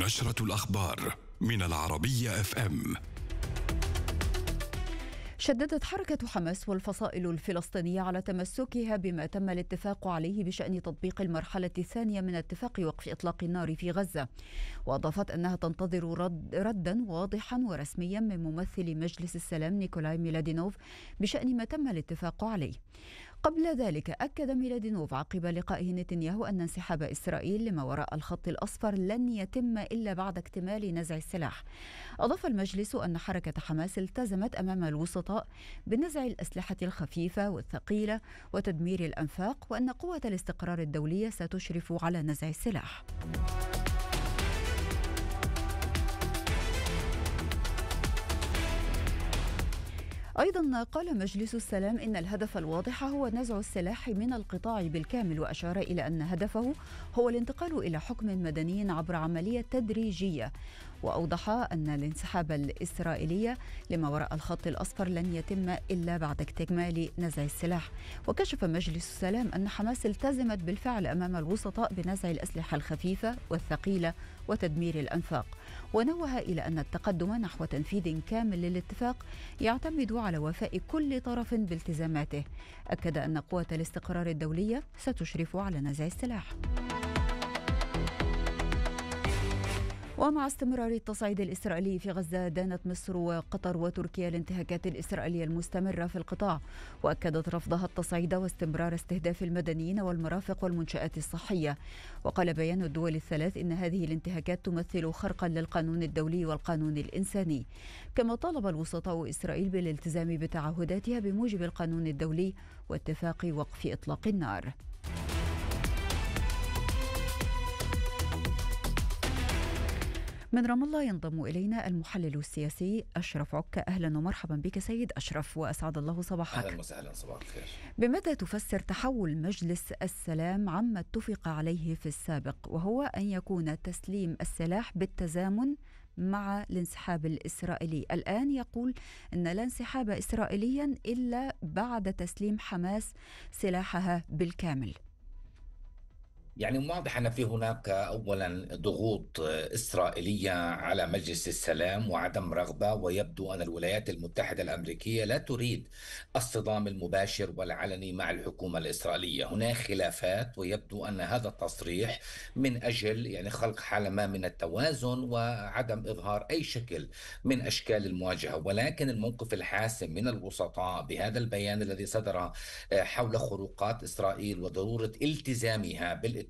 نشرة الأخبار من العربية FM. شددت حركة حماس والفصائل الفلسطينية على تمسكها بما تم الاتفاق عليه بشأن تطبيق المرحلة الثانية من اتفاق وقف إطلاق النار في غزة، وأضافت أنها تنتظر ردا واضحا ورسميا من ممثل مجلس السلام نيكولاي ميلادينوف بشأن ما تم الاتفاق عليه. قبل ذلك أكد ميلادينوف عقب لقائه نتنياهو أن انسحاب إسرائيل لما وراء الخط الأصفر لن يتم إلا بعد اكتمال نزع السلاح. أضاف المجلس أن حركة حماس التزمت أمام الوسطاء بنزع الأسلحة الخفيفة والثقيلة وتدمير الأنفاق، وأن قوة الاستقرار الدولية ستشرف على نزع السلاح. أيضا قال مجلس السلام إن الهدف الواضح هو نزع السلاح من القطاع بالكامل، وأشار إلى أن هدفه هو الانتقال إلى حكم مدني عبر عملية تدريجية، وأوضح أن الانسحاب الإسرائيلي لما وراء الخط الأصفر لن يتم إلا بعد اكتمال نزع السلاح. وكشف مجلس السلام أن حماس التزمت بالفعل أمام الوسطاء بنزع الأسلحة الخفيفة والثقيلة وتدمير الأنفاق، ونوه إلى أن التقدم نحو تنفيذ كامل للاتفاق يعتمد على وفاء كل طرف بالتزاماته. أكد أن قوة الاستقرار الدولية ستشرف على نزع السلاح. ومع استمرار التصعيد الإسرائيلي في غزة، دانت مصر وقطر وتركيا الانتهاكات الإسرائيلية المستمرة في القطاع، وأكدت رفضها التصعيد واستمرار استهداف المدنيين والمرافق والمنشآت الصحية. وقال بيان الدول الثلاث إن هذه الانتهاكات تمثل خرقا للقانون الدولي والقانون الإنساني. كما طالب الوسطاء إسرائيل بالالتزام بتعهداتها بموجب القانون الدولي واتفاق وقف إطلاق النار. من رام الله ينضم إلينا المحلل السياسي أشرف عكا. أهلا ومرحبا بك سيد أشرف، وأسعد الله صباحك. أهلا وسهلا، صباح الخير. بماذا تفسر تحول مجلس السلام عما اتفق عليه في السابق، وهو أن يكون تسليم السلاح بالتزامن مع الانسحاب الإسرائيلي؟ الآن يقول أن لا انسحاب إسرائيليا إلا بعد تسليم حماس سلاحها بالكامل. يعني واضح أن في هناك أولا ضغوط إسرائيلية على مجلس السلام وعدم رغبة، ويبدو أن الولايات المتحدة الأمريكية لا تريد الصدام المباشر والعلني مع الحكومة الإسرائيلية. هناك خلافات، ويبدو أن هذا التصريح من أجل يعني خلق حالة ما من التوازن وعدم إظهار أي شكل من أشكال المواجهة. ولكن الموقف الحاسم من الوسطاء بهذا البيان الذي صدر حول خروقات إسرائيل وضرورة التزامها بالاتفاق